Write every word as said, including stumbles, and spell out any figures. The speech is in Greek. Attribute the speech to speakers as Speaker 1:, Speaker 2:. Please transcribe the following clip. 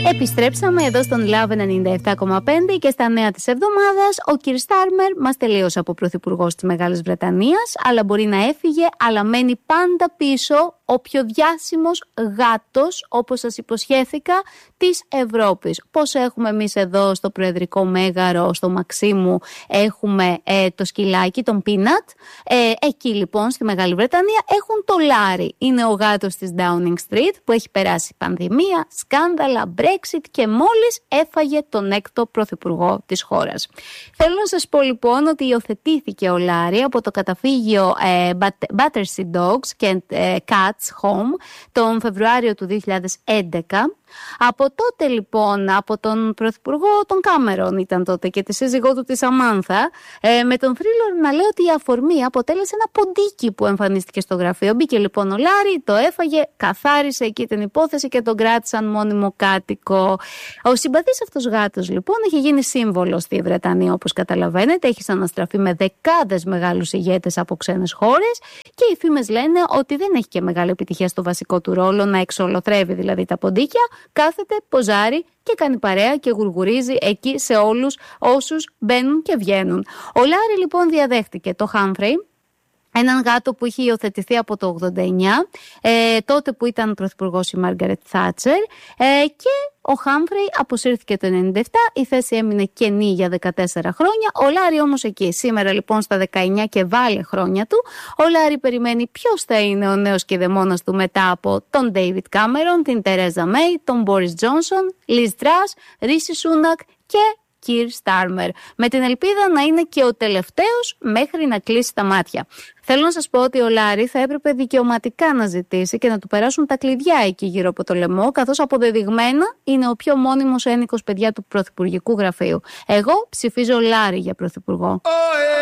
Speaker 1: Επιστρέψαμε εδώ στον Love ενενήντα επτά κόμμα πέντε και στα νέα της εβδομάδας ο Κιρ Στάρμερ μας τελείωσε από πρωθυπουργός της Μεγάλης Βρετανίας, αλλά μπορεί να έφυγε, αλλά μένει πάντα πίσω ο πιο διάσημος γάτος, όπως σας υποσχέθηκα, της Ευρώπης. Πώς έχουμε εμείς εδώ στο Προεδρικό Μέγαρο, στο Μαξίμου, έχουμε ε, το σκυλάκι, τον Πίνατ. Ε, εκεί λοιπόν στη Μεγάλη Βρετανία έχουν το Λάρι. Είναι ο γάτος της Downing Street που έχει περάσει πανδημία, σκάνδαλα, Brexit και μόλις έφαγε τον έκτο πρωθυπουργό της χώρας. Θέλω να σας πω λοιπόν ότι υιοθετήθηκε ο Λάρι από το καταφύγιο ε, Battersea Dogs και ε, Cats Home τον Φεβρουάριο του δύο χιλιάδες έντεκα. Από τότε λοιπόν, από τον πρωθυπουργό τον Κάμερον ήταν τότε και τη σύζυγό του τη Σαμάνθα, ε, με τον θρύλο να λέει ότι η αφορμή αποτέλεσε ένα ποντίκι που εμφανίστηκε στο γραφείο. Μπήκε λοιπόν ο Λάρι, το έφαγε, καθάρισε εκεί την υπόθεση και τον κράτησαν μόνιμο κάτοικο. Ο συμπαθής αυτός γάτος λοιπόν έχει γίνει σύμβολο στη Βρετανία, όπως καταλαβαίνετε, έχει αναστραφεί με δεκάδες μεγάλους ηγέτες από ξένες χώρες και οι φήμες λένε ότι δεν έχει και μεγάλη επιτυχία στο βασικό του ρόλο, να εξολοθρεύει δηλαδή τα ποντίκια. Κάθεται, ποζάρει και κάνει παρέα και γουργουρίζει εκεί σε όλους όσους μπαίνουν και βγαίνουν. Ο Λάρι λοιπόν διαδέχτηκε το Χάμφρεϊ, έναν γάτο που είχε υιοθετηθεί από το ογδόντα εννιά, ε, τότε που ήταν πρωθυπουργός η Μάργαρετ Θάτσερ, ε, και ο Χάμφρεϊ αποσύρθηκε το ενενήντα επτά, η θέση έμεινε κενή για δεκατέσσερα χρόνια. Ο Λάρι όμως εκεί, σήμερα λοιπόν στα δεκαεννιά και βάλε χρόνια του, ο Λάρι περιμένει ποιος θα είναι ο νέος κηδεμόνας του μετά από τον Ντέιβιτ Κάμερον, την Τερέζα Μέι, τον Μπόρις Τζόνσον, Λιζ Τρας, Ρίση Σούνακ και Κιρ Στάρμερ, με την ελπίδα να είναι και ο τελευταίος μέχρι να κλείσει τα μάτια. Θέλω να σας πω ότι ο Λάρι θα έπρεπε δικαιωματικά να ζητήσει και να του περάσουν τα κλειδιά εκεί γύρω από το λαιμό, καθώς αποδεδειγμένα είναι ο πιο μόνιμος ένικος παιδιά του πρωθυπουργικού γραφείου. Εγώ ψηφίζω Λάρι για πρωθυπουργό.